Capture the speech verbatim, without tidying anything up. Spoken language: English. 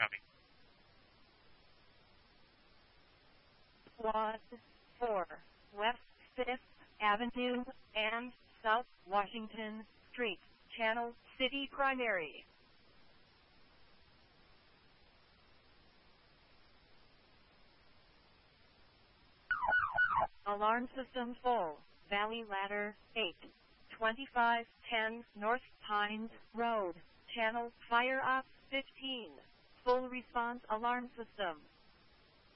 Copy. Squad four, West fifth Avenue and South Washington Street, Channel City Primary. Alarm system full. Valley Ladder eight, twenty-five ten North Pines Road, Channel Fire Ops fifteen. Full response alarm system.